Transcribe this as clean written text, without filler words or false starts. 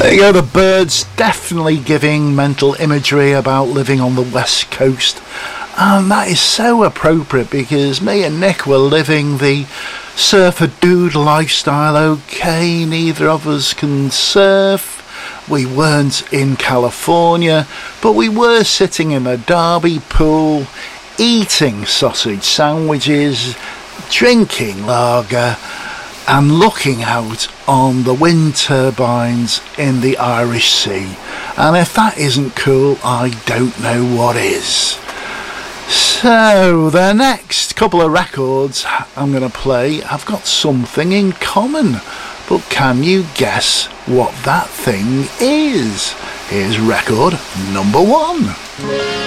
There you go, the Byrds definitely giving mental imagery about living on the West Coast. And that is so appropriate because me and Nick were living the surfer dude lifestyle. Okay, neither of us can surf. We weren't in California, but we were sitting in a Derby pool, eating sausage sandwiches, drinking lager, and looking out on the wind turbines in the Irish Sea. And if that isn't cool, I don't know what is. So, the next couple of records I'm going to play have got something in common. But can you guess what that thing is? Here's record number 1.